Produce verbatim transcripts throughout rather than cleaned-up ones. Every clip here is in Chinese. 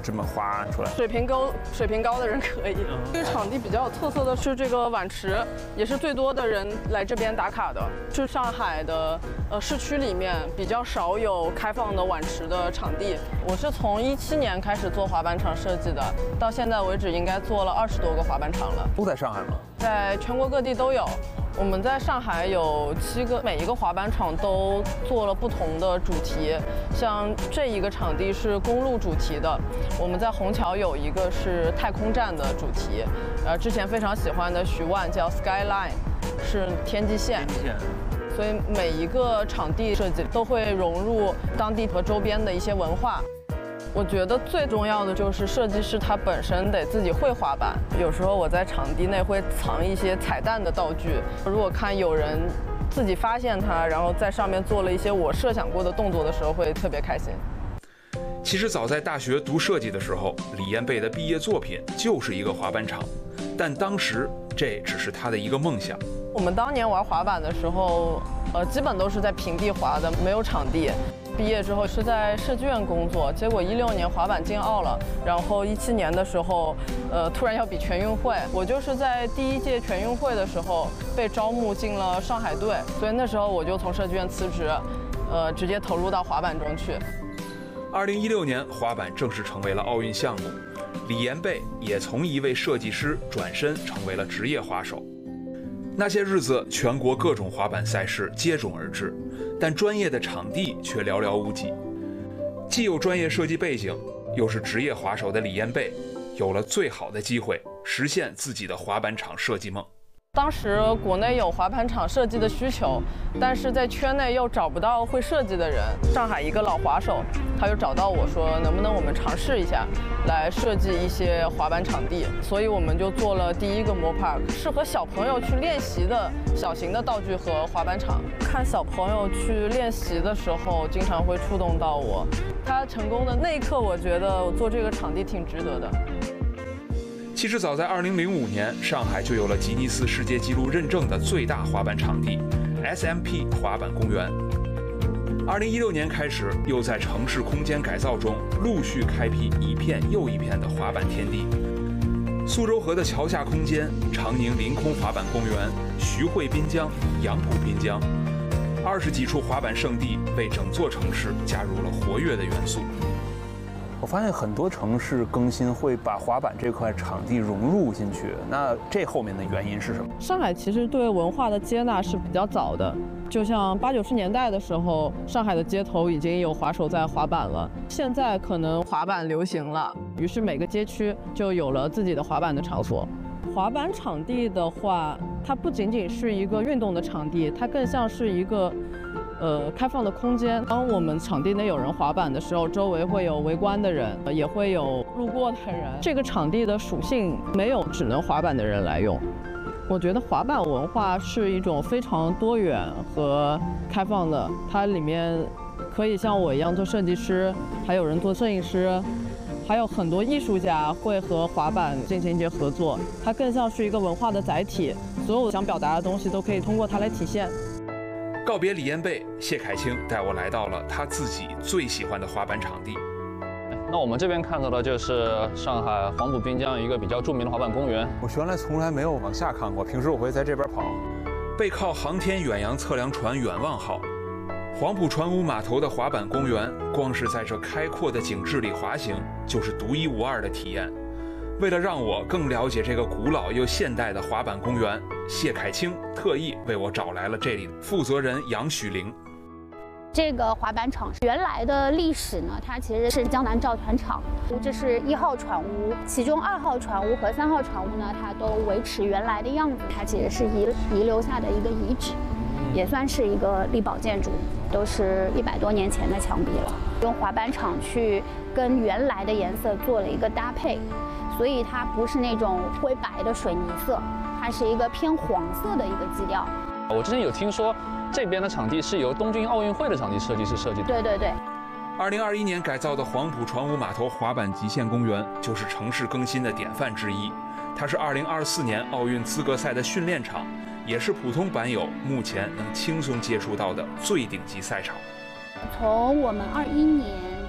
这么滑出来。 水平高，水平高的人可以。这个场地比较有特色的是这个碗池，也是最多的人来这边打卡的。是上海的呃市区里面比较少有开放的碗池的场地。我是从一七年开始做滑板场设计的，到现在为止应该做了二十多个滑板场了。 都在上海吗？ 在全国各地都有。我们在上海有七个，每一个滑板场都做了不同的主题。像这一个场地是公路主题的，我们在虹桥有一个是太空站的主题。呃，之前非常喜欢的徐万叫 Skyline， 是天际线。 天际线。 所以每一个场地设计都会融入当地和周边的一些文化。我觉得最重要的就是设计师他本身得自己会滑板。有时候我在场地内会藏一些彩蛋的道具，如果看有人自己发现它，然后在上面做了一些我设想过的动作的时候，会特别开心。 其实早在大学读设计的时候，李延贝的毕业作品就是一个滑板场，但当时这只是他的一个梦想。 我们当年玩滑板的时候，呃，基本都是在平地滑的，没有场地。毕业之后是在设计院工作，结果一六年滑板进奥了，然后一七年的时候，呃，突然要比全运会，我就是在第一届全运会的时候被招募进了上海队，所以那时候我就从设计院辞职，呃，直接投入到滑板中去。 二零一六年，滑板正式成为了奥运项目，李延贝也从一位设计师转身成为了职业滑手。那些日子，全国各种滑板赛事接踵而至，但专业的场地却寥寥无几。既有专业设计背景，又是职业滑手的李延贝，有了最好的机会实现自己的滑板场设计梦。 当时国内有滑板场设计的需求，但是在圈内又找不到会设计的人。上海一个老滑手，他就找到我说，能不能我们尝试一下，来设计一些滑板场地。所以我们就做了第一个 Mo Park， 适合小朋友去练习的小型的道具和滑板场。看小朋友去练习的时候，经常会触动到我。他成功的那一刻，我觉得我做这个场地挺值得的。 其实早在二零零五年，上海就有了吉尼斯世界纪录认证的最大滑板场地 S M P 滑板公园。二零一六年开始，又在城市空间改造中陆续开辟一片又一片的滑板天地。苏州河的桥下空间、长宁临空滑板公园、徐汇滨江、杨浦滨江，二十几处滑板圣地为整座城市加入了活跃的元素。 我发现很多城市更新会把滑板这块场地融入进去，那这后面的原因是什么？ 上海其实对文化的接纳是比较早的，就像八九十年代的时候，上海的街头已经有滑手在滑板了。现在可能滑板流行了，于是每个街区就有了自己的滑板的场所。滑板场地的话，它不仅仅是一个运动的场地，它更像是一个呃，开放的空间。当我们场地内有人滑板的时候，周围会有围观的人，也会有路过的人。这个场地的属性没有只能滑板的人来用。我觉得滑板文化是一种非常多元和开放的，它里面可以像我一样做设计师，还有人做摄影师，还有很多艺术家会和滑板进行一些合作。它更像是一个文化的载体，所有想表达的东西都可以通过它来体现。 告别李延贝，谢凯清带我来到了他自己最喜欢的滑板场地。 那我们这边看到的就是上海黄浦滨江一个比较著名的滑板公园。 我原来从来没有往下看过，平时我会在这边跑。 背靠航天远洋测量船远望号，黄浦船坞码头的滑板公园，光是在这开阔的景致里滑行，就是独一无二的体验。为了让我更了解这个古老又现代的滑板公园，谢凯清特意为我找来了这里的负责人杨许玲。 这个滑板场原来的历史呢，它其实是江南造船厂，这是一号船坞，其中二号船坞和三号船坞呢，它都维持原来的样子，它其实是遗遗留下的一个遗址，也算是一个力保建筑，都是一百多年前的墙壁了。用滑板场去跟原来的颜色做了一个搭配。所以它不是那种灰白的水泥色，它是一个偏黄色的一个基调。 我之前有听说，这边的场地是由东京奥运会的场地设计师设计的。 对对对。 二零二一年改造的黄浦船坞码头滑板极限公园，就是城市更新的典范之一。它是二零二四年奥运资格赛的训练场，也是普通板友目前能轻松接触到的最顶级赛场。 从我们二一年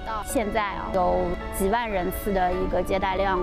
到现在啊，有几万人次的一个接待量。